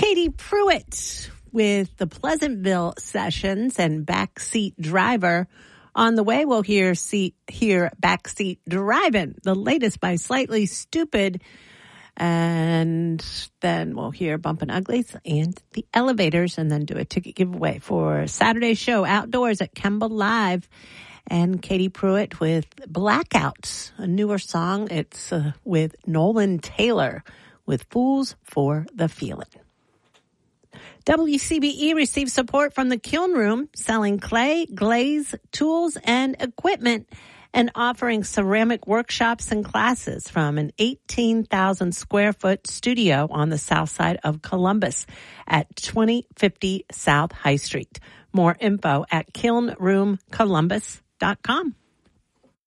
Katie Pruitt with the Pleasantville Sessions and Backseat Driver. On the way, we'll hear Backseat Drivin', the latest by Slightly Stoopid. And then we'll hear Bumpin' Uglies and The Elevators, and then do a ticket giveaway for Saturday's show outdoors at Kemba Live. And Katie Pruitt with Blackouts, a newer song. It's with Nolan Taylor with Fools for the Feeling. WCBE receives support from the Kiln Room, selling clay, glaze, tools, and equipment, and offering ceramic workshops and classes from an 18,000 square foot studio on the south side of Columbus at 2050 South High Street. More info at kilnroomcolumbus.com.